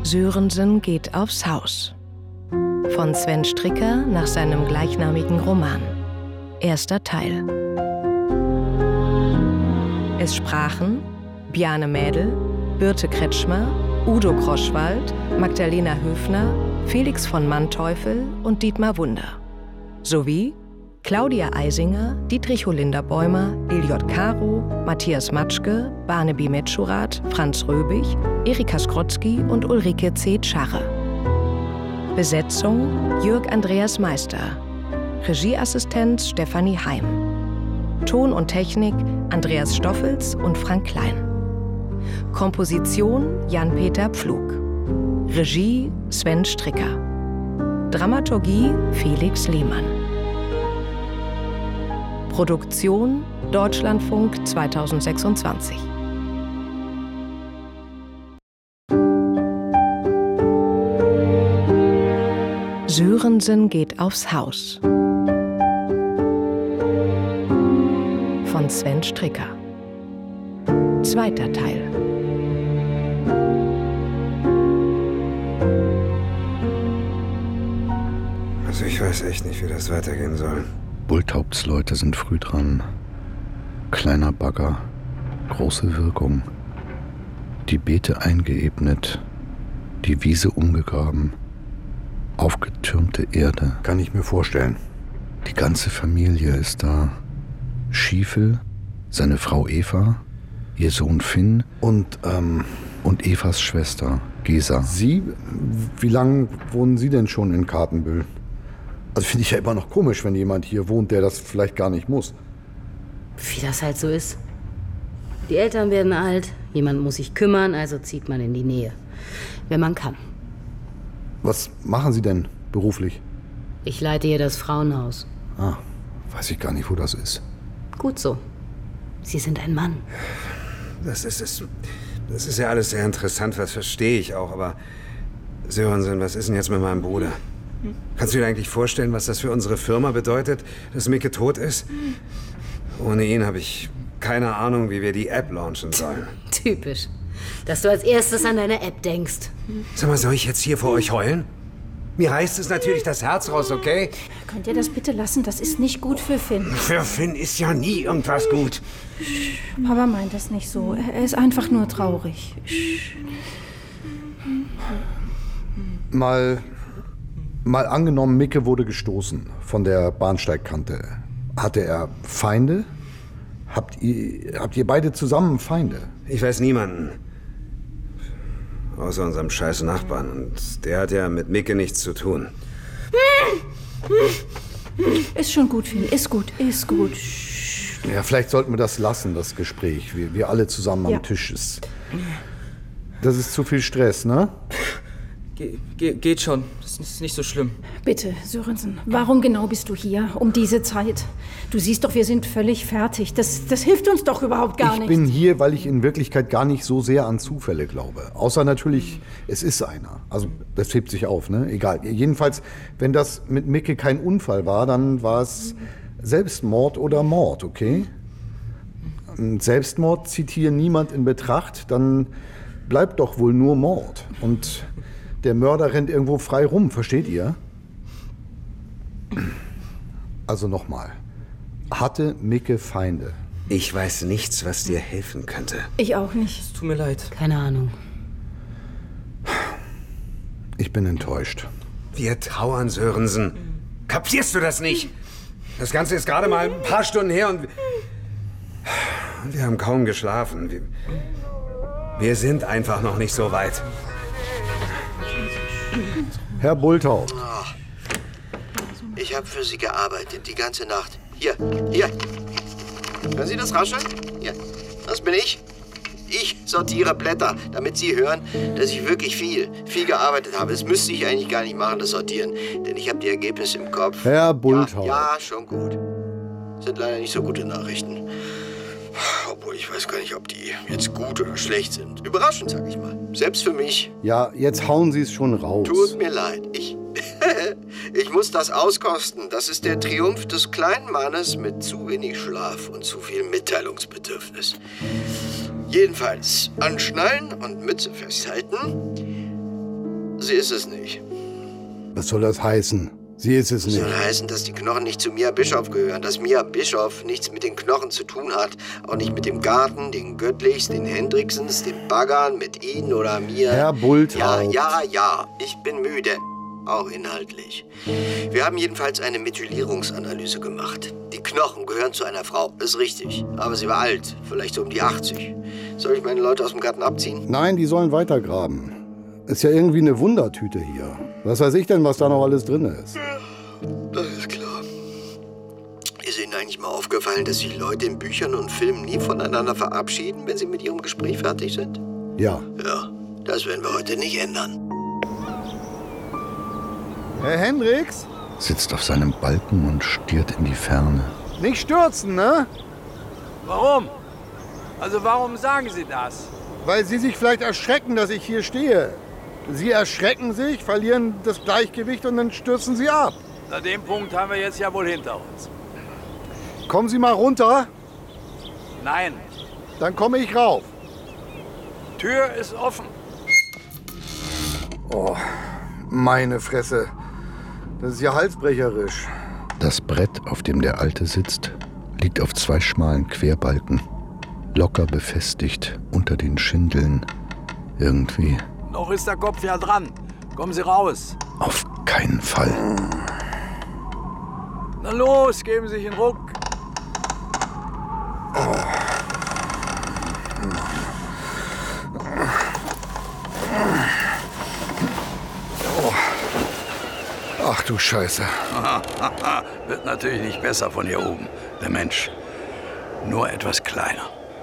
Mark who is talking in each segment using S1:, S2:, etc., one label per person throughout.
S1: Sörensen geht aufs Haus. Von Sven Stricker nach seinem gleichnamigen Roman. Erster Teil. Es sprachen Bjarne Mädel, Birte Kretschmer, Udo Kroschwald, Magdalena Höfner, Felix von Manteuffel und Dietmar Wunder. Sowie Claudia Eisinger, Dietrich Holinderbäumer, Eliot Caro, Matthias Matschke, Barnaby Metschurat, Franz Röbig, Erika Skrotzki und Ulrike C. Scharre. Besetzung Jörg Andreas Meister. Regieassistenz Stefanie Heim. Ton und Technik Andreas Stoffels und Frank Klein. Komposition Jan-Peter Pflug. Regie Sven Stricker. Dramaturgie Felix Lehmann. Produktion Deutschlandfunk 2026. Sörensen geht aufs Haus. Von Sven Stricker. Zweiter Teil.
S2: Also ich weiß echt nicht, wie das weitergehen soll.
S3: Bulthaupts Leute sind früh dran. Kleiner Bagger, große Wirkung. Die Beete eingeebnet, die Wiese umgegraben, aufgetürmte Erde.
S2: Kann ich mir vorstellen.
S3: Die ganze Familie ist da. Schiefel, seine Frau Eva, ihr Sohn Finn und Evas Schwester Gesa.
S2: Sie? Wie lange wohnen Sie denn schon in Kartenbüll? Also finde ich ja immer noch komisch, wenn jemand hier wohnt, der das vielleicht gar nicht muss.
S4: Wie das halt so ist. Die Eltern werden alt, jemand muss sich kümmern, also zieht man in die Nähe. Wenn man kann.
S2: Was machen Sie denn beruflich?
S4: Ich leite hier das Frauenhaus.
S2: Ah, weiß ich gar nicht, wo das ist.
S4: Gut so. Sie sind ein Mann.
S5: Das ist ja alles sehr interessant, was verstehe ich auch, aber Sörensen, was ist denn jetzt mit meinem Bruder? Kannst du dir eigentlich vorstellen, was das für unsere Firma bedeutet, dass Micke tot ist? Ohne ihn habe ich keine Ahnung, wie wir die App launchen sollen.
S4: Typisch. Dass du als erstes an deine App denkst.
S5: Sag mal, soll ich jetzt hier vor euch heulen? Mir reißt es natürlich das Herz raus, okay?
S6: Könnt ihr das bitte lassen? Das ist nicht gut für Finn.
S5: Für Finn ist ja nie irgendwas gut.
S6: Papa meint das nicht so. Er ist einfach nur traurig.
S2: Mal angenommen, Micke wurde gestoßen von der Bahnsteigkante. Hatte er Feinde? Habt ihr beide zusammen Feinde?
S5: Ich weiß niemanden. Außer unserem scheiß Nachbarn. Und der hat ja mit Micke nichts zu tun.
S6: Ist schon gut, Finn. Ist gut.
S2: Ja, vielleicht sollten wir das lassen, das Gespräch. Wir alle zusammen am Tisch ist. Das ist zu viel Stress, ne?
S7: Geht schon. Das ist nicht so schlimm.
S6: Bitte, Sörensen, warum genau bist du hier um diese Zeit? Du siehst doch, wir sind völlig fertig. Das hilft uns doch überhaupt gar nicht.
S2: Ich bin hier, weil ich in Wirklichkeit gar nicht so sehr an Zufälle glaube. Außer natürlich, es ist einer. Also das hebt sich auf, ne? Egal. Jedenfalls, wenn das mit Micke kein Unfall war, dann war es Selbstmord oder Mord, okay? Selbstmord zieht hier niemand in Betracht, dann bleibt doch wohl nur Mord. Und der Mörder rennt irgendwo frei rum, versteht ihr? Also nochmal. Hatte Micke Feinde?
S5: Ich weiß nichts, was dir helfen könnte.
S6: Ich auch nicht.
S7: Es tut mir leid.
S4: Keine Ahnung.
S2: Ich bin enttäuscht.
S5: Wir trauern, Sörensen. Kapierst du das nicht? Das Ganze ist gerade mal ein paar Stunden her und wir haben kaum geschlafen. Wir sind einfach noch nicht so weit.
S2: Herr Bulthaupt.
S8: Ich habe für Sie gearbeitet, die ganze Nacht. Hier. Hören Sie das Rascheln? Hier, das bin ich. Ich sortiere Blätter, damit Sie hören, dass ich wirklich viel gearbeitet habe. Das müsste ich eigentlich gar nicht machen, das Sortieren. Denn ich habe die Ergebnisse im Kopf.
S2: Herr Bulthaupt.
S8: Ja, schon gut. Sind leider nicht so gute Nachrichten. Obwohl ich weiß gar nicht, ob die jetzt gut oder schlecht sind. Überraschend, sag ich mal. Selbst für mich.
S2: Ja, jetzt hauen Sie es schon raus.
S8: Tut mir leid. Ich muss das auskosten. Das ist der Triumph des kleinen Mannes mit zu wenig Schlaf und zu viel sie ist es nicht.
S2: Was soll das heißen? Sie ist es
S8: Das
S2: nicht.
S8: soll heißen, dass die Knochen nicht zu Mia Bischof gehören, dass Mia Bischof nichts mit den Knochen zu tun hat, auch nicht mit dem Garten, den Göttlichs, den Hendricksens, den Baggern, mit Ihnen oder mir.
S2: Herr Bulthaupt.
S8: Ja, ich bin müde, auch inhaltlich. Wir haben jedenfalls eine Methylierungsanalyse gemacht. Die Knochen gehören zu einer Frau, ist richtig, aber sie war alt, vielleicht so um die 80. Soll ich meine Leute aus dem Garten abziehen?
S2: Nein, die sollen weitergraben. Ist ja irgendwie eine Wundertüte hier. Was weiß ich denn, was da noch alles drin ist?
S8: Das ist klar. Ist Ihnen eigentlich mal aufgefallen, dass sich Leute in Büchern und Filmen nie voneinander verabschieden, wenn sie mit ihrem Gespräch fertig sind?
S2: Ja.
S8: Ja, das werden wir heute nicht ändern.
S2: Herr Hendricks?
S3: Sitzt auf seinem Balken und stiert in die Ferne.
S2: Nicht stürzen, ne?
S9: Warum? Also warum sagen Sie das?
S2: Weil Sie sich vielleicht erschrecken, dass ich hier stehe. Sie erschrecken sich, verlieren das Gleichgewicht und dann stürzen Sie ab.
S9: Na, den Punkt haben wir jetzt ja wohl hinter uns.
S2: Kommen Sie mal runter,
S9: Nein,
S2: dann komme ich rauf.
S9: Tür ist offen.
S2: Oh, meine Fresse. Das ist ja halsbrecherisch.
S3: Das Brett, auf dem der Alte sitzt, liegt auf 2 schmalen Querbalken, locker befestigt unter den Schindeln. Irgendwie.
S9: Noch ist der Kopf ja dran. Kommen Sie raus.
S3: Auf keinen Fall.
S9: Na los, geben Sie sich einen Ruck.
S2: Ach du Scheiße.
S9: Wird natürlich nicht besser von hier oben, der Mensch. Nur etwas kleiner.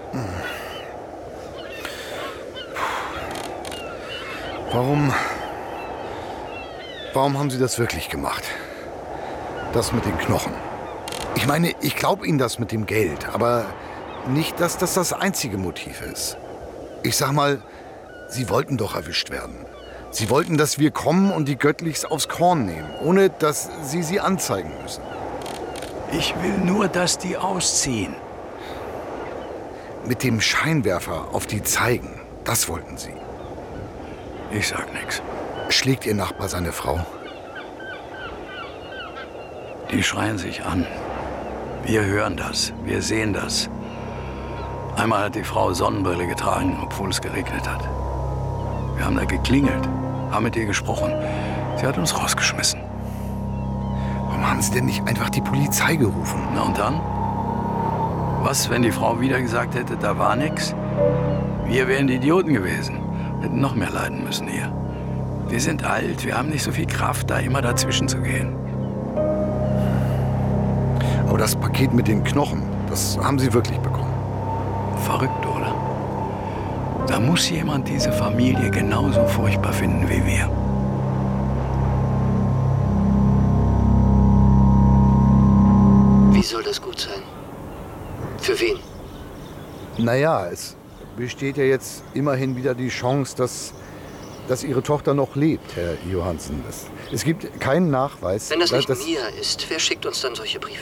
S2: Warum haben Sie das wirklich gemacht? Das mit den Knochen. Ich meine, ich glaube Ihnen das mit dem Geld, aber nicht, dass das das einzige Motiv ist. Ich sag mal, Sie wollten doch erwischt werden. Sie wollten, dass wir kommen und die Göttlichs aufs Korn nehmen, ohne dass Sie sie anzeigen müssen.
S9: Ich will nur, dass die ausziehen.
S2: Mit dem Scheinwerfer auf die zeigen, das wollten Sie.
S9: Ich sag nichts.
S2: Schlägt Ihr Nachbar seine Frau?
S9: Die schreien sich an. Wir hören das, wir sehen das. Einmal hat die Frau Sonnenbrille getragen, obwohl es geregnet hat. Wir haben da geklingelt, haben mit ihr gesprochen. Sie hat uns rausgeschmissen.
S2: Warum haben Sie denn nicht einfach die Polizei gerufen?
S9: Na und dann? Was, wenn die Frau wieder gesagt hätte, da war nix? Wir wären die Idioten gewesen. Hätten noch mehr leiden müssen hier. Wir sind alt, wir haben nicht so viel Kraft, da immer dazwischen zu gehen.
S2: Aber das Paket mit den Knochen, das haben Sie wirklich bekommen.
S9: Verrückt, oder? Da muss jemand diese Familie genauso furchtbar finden wie wir.
S8: Wie soll das gut sein? Für wen?
S2: Naja, es besteht ja jetzt immerhin wieder die Chance, dass Ihre Tochter noch lebt, Herr Johansen. Es gibt keinen Nachweis.
S8: Wenn das nicht Mia ist, wer schickt uns dann solche Briefe?